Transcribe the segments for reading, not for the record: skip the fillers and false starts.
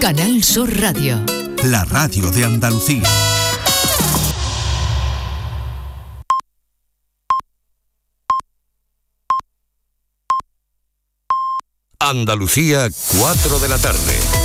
Canal Sur Radio. La radio de Andalucía. Andalucía, 4 de la tarde.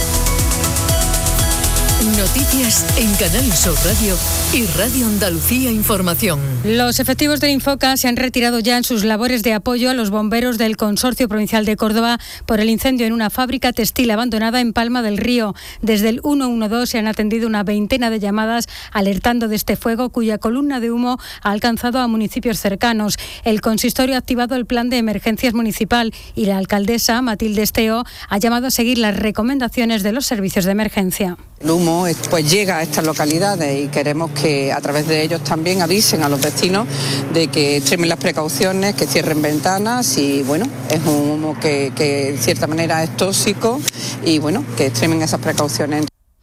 Noticias en Canal Sur Radio y Radio Andalucía Información. Los efectivos del Infoca se han retirado ya en sus labores de apoyo a los bomberos del Consorcio Provincial de Córdoba por el incendio en una fábrica textil abandonada en Palma del Río. Desde el 112 se han atendido una veintena de llamadas alertando de este fuego, cuya columna de humo ha alcanzado a municipios cercanos. El consistorio ha activado el plan de emergencias municipal y la alcaldesa, Matilde Esteo, ha llamado a seguir las recomendaciones de los servicios de emergencia. El humo pues llega a estas localidades y queremos que a través de ellos también avisen a los vecinos de que extremen las precauciones, que cierren ventanas y bueno, es un humo que de cierta manera es tóxico y bueno, que extremen esas precauciones.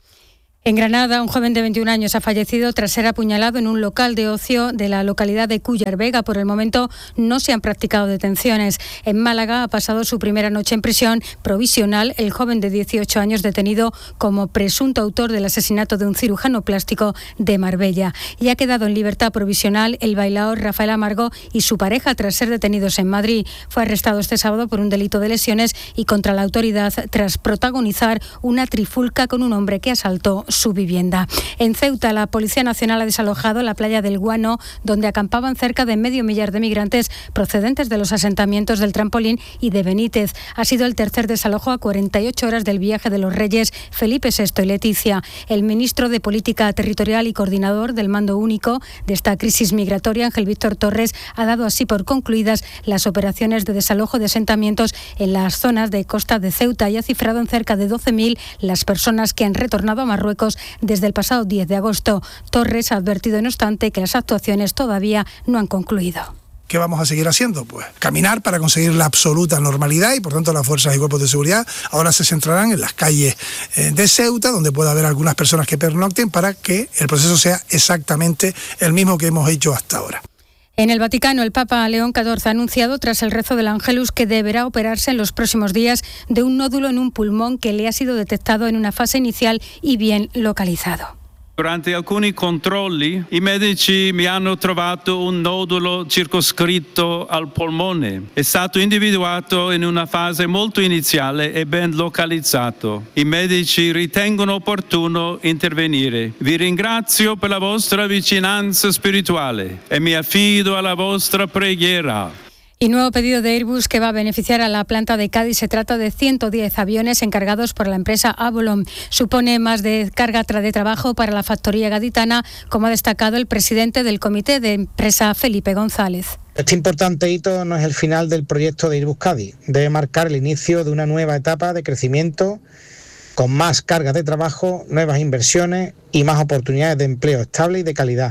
En Granada, un joven de 21 años ha fallecido tras ser apuñalado en un local de ocio de la localidad de Cúllar Vega. Por el momento no se han practicado detenciones. En Málaga ha pasado su primera noche en prisión provisional el joven de 18 años detenido como presunto autor del asesinato de un cirujano plástico de Marbella. Y ha quedado en libertad provisional el bailaor Rafael Amargo y su pareja tras ser detenidos en Madrid. Fue arrestado este sábado por un delito de lesiones y contra la autoridad tras protagonizar una trifulca con un hombre que asaltó su vivienda. En Ceuta, la Policía Nacional ha desalojado la playa del Guano, donde acampaban cerca de 500.000 de migrantes procedentes de los asentamientos del Trampolín y de Benítez. Ha sido el tercer desalojo a 48 horas del viaje de los reyes Felipe VI y Leticia. El ministro de Política Territorial y coordinador del Mando Único de esta crisis migratoria, Ángel Víctor Torres, ha dado así por concluidas las operaciones de desalojo de asentamientos en las zonas de costa de Ceuta y ha cifrado en cerca de 12.000 las personas que han retornado a Marruecos desde el pasado 10 de agosto. Torres ha advertido, no obstante, que las actuaciones todavía no han concluido. ¿Qué vamos a seguir haciendo? Pues caminar para conseguir la absoluta normalidad y por tanto las fuerzas y cuerpos de seguridad ahora se centrarán en las calles de Ceuta, donde pueda haber algunas personas que pernocten para que el proceso sea exactamente el mismo que hemos hecho hasta ahora. En el Vaticano, el Papa León XIV ha anunciado tras el rezo del Ángelus que deberá operarse en los próximos días de un nódulo en un pulmón que le ha sido detectado en una fase inicial y bien localizado. Durante alcuni controlli i medici mi hanno trovato un nodulo circoscritto al polmone. È stato individuato in una fase molto iniziale e ben localizzato. I medici ritengono opportuno intervenire. Vi ringrazio per la vostra vicinanza spirituale e mi affido alla vostra preghiera. Y nuevo pedido de Airbus que va a beneficiar a la planta de Cádiz. Se trata de 110 aviones encargados por la empresa Avolon. Supone más de carga de trabajo para la factoría gaditana, como ha destacado el presidente del comité de empresa, Felipe González. Este importante hito no es el final del proyecto de Airbus Cádiz. Debe marcar el inicio de una nueva etapa de crecimiento con más carga de trabajo, nuevas inversiones y más oportunidades de empleo estable y de calidad.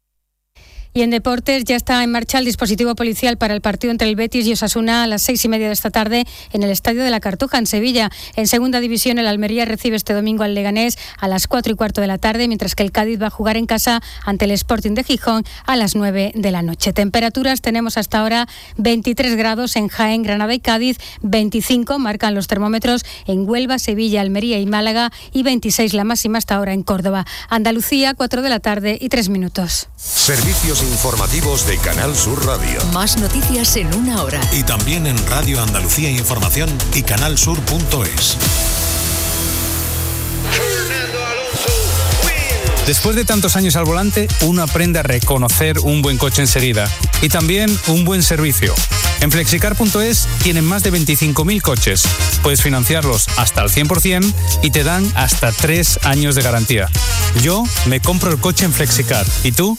Y en deportes ya está en marcha el dispositivo policial para el partido entre el Betis y Osasuna a las 6:30 de esta tarde en el Estadio de la Cartuja, en Sevilla. En segunda división, el Almería recibe este domingo al Leganés a las 4:15 de la tarde, mientras que el Cádiz va a jugar en casa ante el Sporting de Gijón a las 9 de la noche. Temperaturas tenemos hasta ahora 23 grados en Jaén, Granada y Cádiz, 25 marcan los termómetros en Huelva, Sevilla, Almería y Málaga y 26 la máxima hasta ahora en Córdoba. Andalucía, 4 de la tarde y 3 minutos. Servicios informativos de Canal Sur Radio. Más noticias en una hora. Y también en Radio Andalucía Información y canalsur.es. Después de tantos años al volante, uno aprende a reconocer un buen coche enseguida y también un buen servicio. En flexicar.es tienen más de 25.000 coches. Puedes financiarlos hasta el 100% y te dan hasta 3 años de garantía. Yo me compro el coche en Flexicar. ¿Y tú?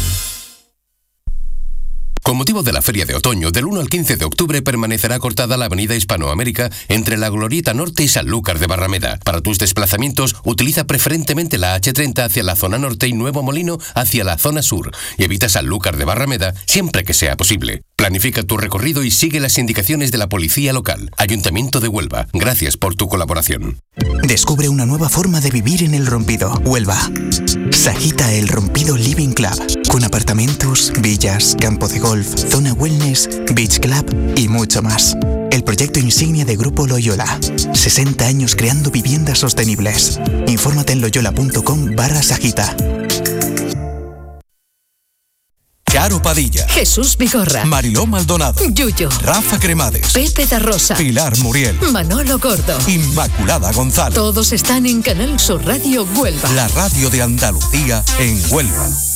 Con motivo de la Feria de Otoño, del 1 al 15 de octubre permanecerá cortada la avenida Hispanoamérica entre la Glorieta Norte y Sanlúcar de Barrameda. Para tus desplazamientos, utiliza preferentemente la H30 hacia la zona norte y Nuevo Molino hacia la zona sur y evita Sanlúcar de Barrameda siempre que sea posible. Planifica tu recorrido y sigue las indicaciones de la policía local. Ayuntamiento de Huelva, gracias por tu colaboración. Descubre una nueva forma de vivir en El Rompido, Huelva. Sajita El Rompido Living Club, con apartamentos, villas, campo de golf, zona wellness, beach club y mucho más. El proyecto insignia de Grupo Loyola. 60 años creando viviendas sostenibles. Infórmate en loyola.com/Sajita. Charo Padilla, Jesús Vigorra, Mariló Maldonado, Yuyo, Rafa Cremades, Pepe da Rosa, Pilar Muriel, Manolo Gordo, Inmaculada González. Todos están en Canal Sur Radio Huelva. La radio de Andalucía en Huelva.